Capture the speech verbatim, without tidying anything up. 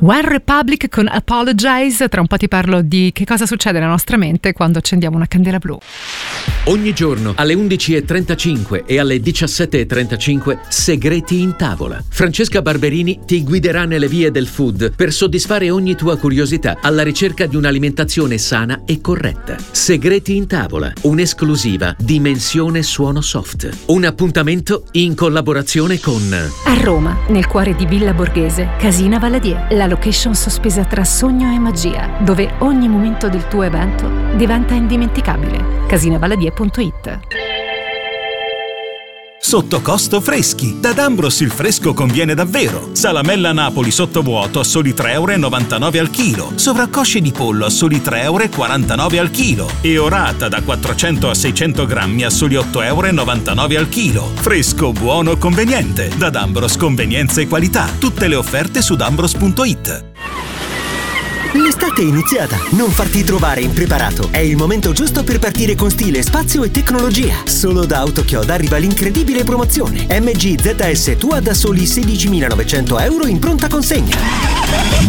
One Republic con Apologize. Tra un po' ti parlo di che cosa succede nella nostra mente quando accendiamo una candela blu. Ogni giorno alle undici e trentacinque e alle diciassette e trentacinque Segreti in tavola. Francesca Barberini ti guiderà nelle vie del food per soddisfare ogni tua curiosità alla ricerca di un'alimentazione sana e corretta. Segreti in tavola, un'esclusiva Dimensione Suono Soft. Un appuntamento in collaborazione con A Roma, nel cuore di Villa Borghese, Casina Valadier, la location sospesa tra sogno e magia, dove ogni momento del tuo evento diventa indimenticabile. casinavaladier punto it. Sotto costo freschi. Da D'Ambros il fresco conviene davvero. Salamella Napoli sottovuoto a soli tre e novantanove euro al chilo. Sovraccosce di pollo a soli tre e quarantanove euro al chilo. E orata da quattrocento a seicento grammi a soli otto e novantanove euro al chilo. Fresco, buono, conveniente. Da D'Ambros convenienza e qualità. Tutte le offerte su D'Ambros punto it. L'estate è iniziata, non farti trovare impreparato. È il momento giusto per partire con stile, spazio e tecnologia. Solo da Autochioda arriva l'incredibile promozione M G Z S Tua da soli sedicimilanovecento euro in pronta consegna.